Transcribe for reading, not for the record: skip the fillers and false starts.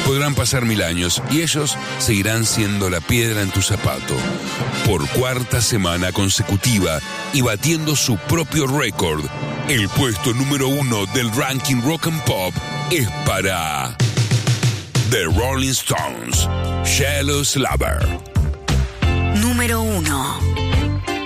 Podrán pasar 1000 años y ellos seguirán siendo la piedra en tu zapato. Por cuarta semana consecutiva y batiendo su propio récord, el puesto número 1 del ranking Rock and Pop es para The Rolling Stones, Jealous Lover. Número 1.